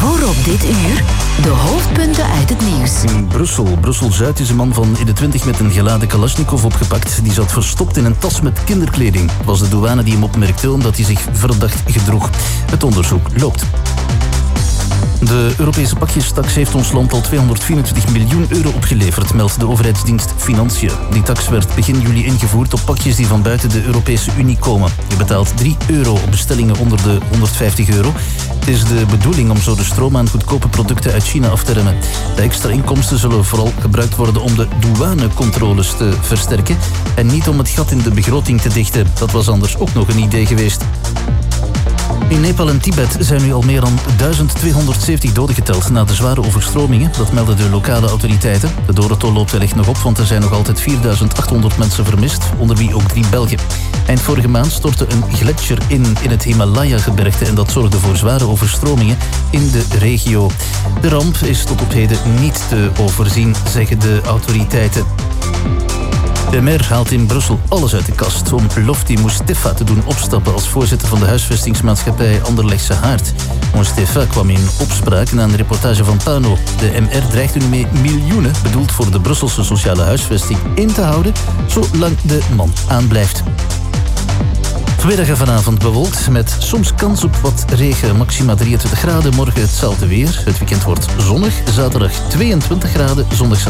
Voorop dit uur, de hoofdpunten uit het nieuws. In Brussel-Zuid is een man van in de 20 met een geladen Kalashnikov opgepakt. Die zat verstopt in een tas met kinderkleding. Het was de douane die hem opmerkte omdat hij zich verdacht gedroeg. Het onderzoek loopt. De Europese pakjestaks heeft ons land al 224 miljoen euro opgeleverd, meldt de overheidsdienst Financiën. Die tax werd begin juli ingevoerd op pakjes die van buiten de Europese Unie komen. Je betaalt €3 op bestellingen onder de €150. Het is de bedoeling om zo de stroom aan goedkope producten uit China af te remmen. De extra inkomsten zullen vooral gebruikt worden om de douanecontroles te versterken en niet om het gat in de begroting te dichten. Dat was anders ook nog een idee geweest. In Nepal en Tibet zijn nu al meer dan 1270 doden geteld na de zware overstromingen. Dat melden de lokale autoriteiten. De dodental loopt wellicht nog op, want er zijn nog altijd 4800 mensen vermist, onder wie ook 3 Belgen. Eind vorige maand stortte een gletsjer in het Himalaya-gebergte en dat zorgde voor zware overstromingen in de regio. De ramp is tot op heden niet te overzien, zeggen de autoriteiten. De maire haalt in Brussel alles uit de kast om Lofti Mustafa te doen opstappen als voorzitter van de huisvestingsmaatschappij Anderlechtse Haard. Mustafa kwam in opspraak na een reportage van Pano. De MR dreigt nu mee miljoenen, bedoeld voor de Brusselse sociale huisvesting, in te houden, zolang de man aanblijft. Vanmiddag en vanavond bewolkt met soms kans op wat regen, maxima 23 graden. Morgen hetzelfde weer. Het weekend wordt zonnig, zaterdag 22 graden, zondag